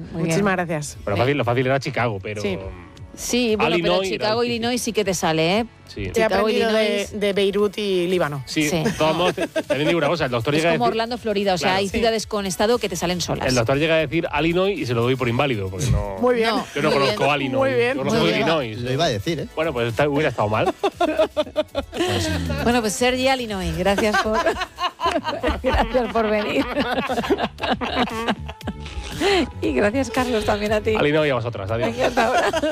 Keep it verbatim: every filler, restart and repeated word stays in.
Muy Muchísimas bien. gracias. Pero fácil, lo fácil era Chicago, pero... Sí. Sí, bueno, Illinois pero Chicago, era difícil. Illinois sí que te sale, ¿eh? Sí. He Chicago, aprendido de, Illinois. de Beirut y Líbano. Sí, Sí. de todos modos, también digo una cosa, el doctor Es llega a como decir... Orlando, Florida, o sea, Claro. hay Sí. ciudades con estado que te salen solas. El doctor llega a decir Illinois y se lo doy por inválido, porque no... Muy bien. No. Yo no Muy conozco bien. Illinois, Muy bien. yo conozco Muy bien. Illinois. Lo iba a decir, ¿eh? Bueno, pues está- hubiera estado mal. Bueno, pues Sergi Illinois, gracias por, gracias por venir. Y gracias, Carlos, también a ti. Illinois y a vosotras, adiós. Aquí hasta ahora.